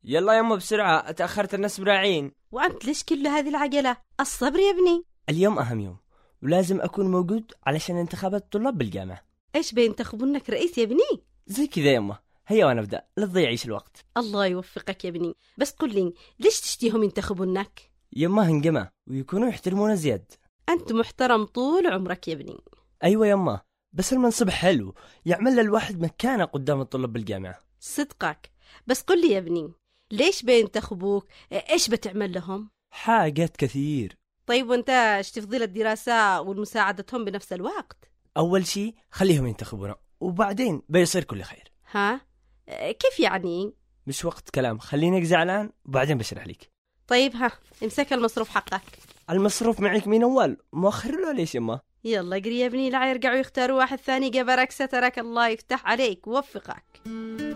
يلا يما بسرعة، تأخرت الناس براعين. وأنت ليش كل هذه العجلة؟ الصبر يا ابني. اليوم أهم يوم ولازم أكون موجود علشان انتخابات الطلاب بالجامعة. إيش بينتخبونك رئيس يا ابني؟ زي كذا يما. هيا وأنا أبدأ، لا تضيعيش الوقت. الله يوفقك يا ابني. بس قل لي ليش تشتيهم ينتخبونك؟ يما هنجمة ويكونوا يحترمونا زياد. أنت محترم طول عمرك يا ابني. أيوة يما، بس المنصب حلو يعمل للواحد مكانة قدام الطلاب بالجامعة. صدقك. بس قل لي يا ابني ليش بينتخبوك؟ إيش بتعمل لهم؟ حاجات كثير. طيب وانت ايش تفضيل الدراسة والمساعدتهم بنفس الوقت؟ أول شي خليهم ينتخبونا وبعدين بيصير كل خير. ها؟ كيف يعني؟ مش وقت كلام، خليني زعلان وبعدين بشرح لك. طيب ها، امسك المصروف حقك. المصروف معك من أول، مؤخر له ليش يما؟ يلا اقري يا ابني، لا يرجعوا يختاروا واحد ثاني قبرك. سترك الله يفتح عليك ووفقك.